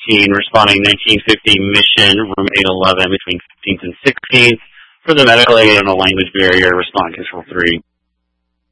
responding 1950 mission, room 811 between 15th and 16th. For the medical aid and the language barrier, respond control 3.